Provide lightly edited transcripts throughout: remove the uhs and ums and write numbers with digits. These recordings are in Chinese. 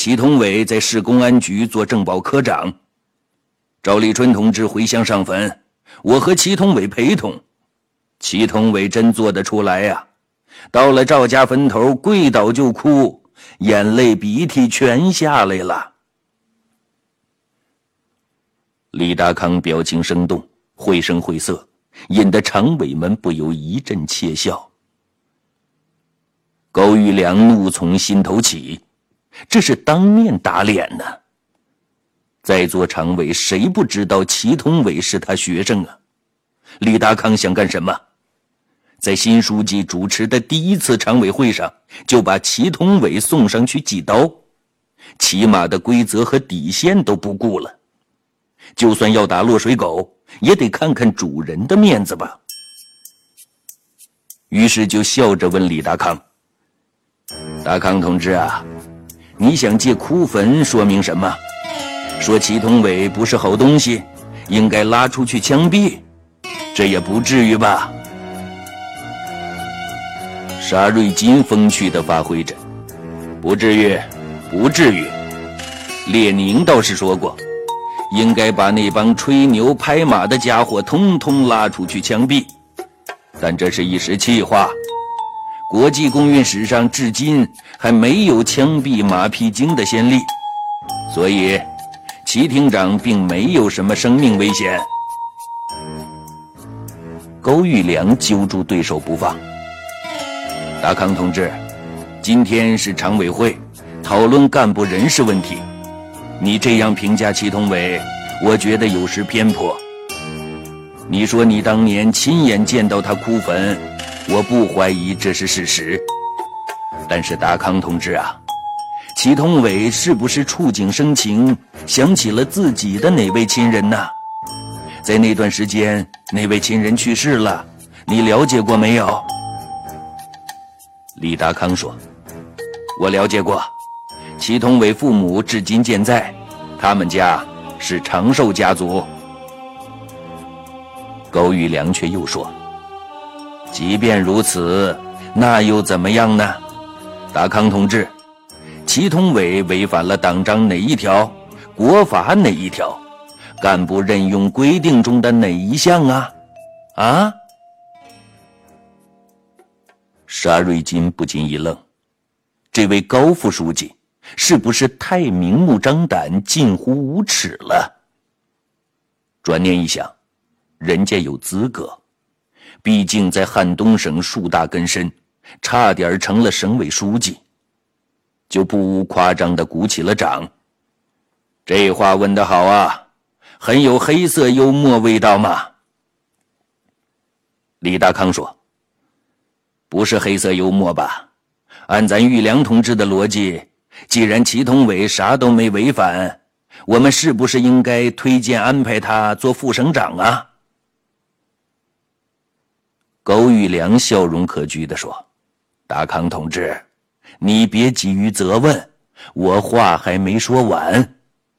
祁同伟在市公安局做政保科长，赵立春同志回乡上坟，我和祁同伟陪同。祁同伟真做得出来呀，到了赵家坟头跪倒就哭，眼泪鼻涕全下来了。李达康表情生动，绘声绘色，引得常委们不由一阵窃笑。高玉良怒从心头起，这是当面打脸呢。在座常委谁不知道祁同伟是他学生啊？李达康想干什么？在新书记主持的第一次常委会上，就把祁同伟送上去祭刀，起码的规则和底线都不顾了。就算要打落水狗，也得看看主人的面子吧。于是就笑着问李达康：达康同志啊，你想借哭坟说明什么？说祁同伟不是好东西，应该拉出去枪毙？这也不至于吧？沙瑞金风趣地发挥着：不至于，不至于。列宁倒是说过，应该把那帮吹牛拍马的家伙通通拉出去枪毙，但这是一时气话。国际公运史上至今还没有枪毙马屁精的先例，所以祁厅长并没有什么生命危险。高玉良揪住对手不放：达康同志，今天是常委会，讨论干部人事问题，你这样评价祁同伟，我觉得有失偏颇。你说你当年亲眼见到他哭坟，我不怀疑这是事实。但是达康同志啊，祁同伟是不是触景生情，想起了自己的哪位亲人呢？在那段时间，那位亲人去世了，你了解过没有？李达康说：我了解过，祁同伟父母至今健在，他们家是长寿家族。高玉良却又说：即便如此，那又怎么样呢？达康同志，祁同伟违反了党章哪一条，国法哪一条，干部任用规定中的哪一项啊？啊？沙瑞金不禁一愣，这位高副书记是不是太明目张胆，近乎无耻了？转念一想，人家有资格，毕竟在汉东省树大根深，差点成了省委书记，就不无夸张地鼓起了掌。这话问得好啊，很有黑色幽默味道嘛。李达康说：不是黑色幽默吧？按咱玉良同志的逻辑，既然祁同伟啥都没违反，我们是不是应该推荐安排他做副省长啊？高玉良笑容可掬地说：达康同志，你别急于责问，我话还没说完。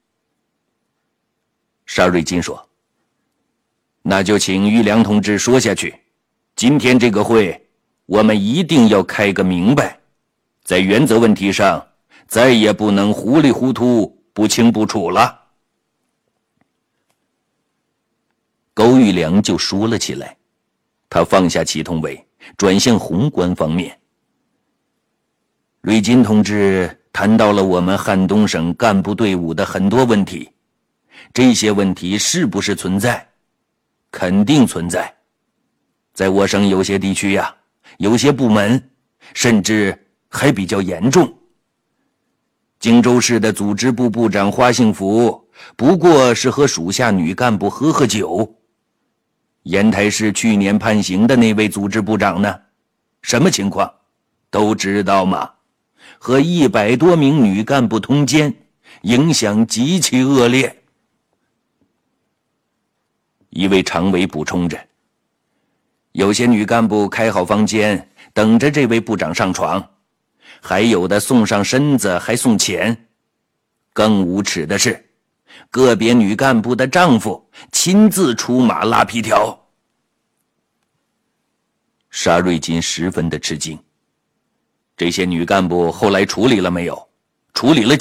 沙瑞金说：那就请玉良同志说下去，今天这个会我们一定要开个明白，在原则问题上再也不能糊里糊涂不清不楚了。高玉良就说了起来，他放下祁同伟，转向宏观方面。瑞金同志谈到了我们汉东省干部队伍的很多问题，这些问题是不是存在？肯定存在。在我省有些地区呀，有些部门甚至还比较严重。荆州市的组织部部长花幸福不过是和属下女干部喝喝酒。烟台市去年判刑的那位组织部长呢？什么情况？都知道吗？和100多名女干部通奸，影响极其恶劣。一位常委补充着，有些女干部开好房间，等着这位部长上床，还有的送上身子还送钱。更无耻的是，个别女干部的丈夫亲自出马拉皮条。沙瑞金十分的吃惊，这些女干部后来处理了没有？处理了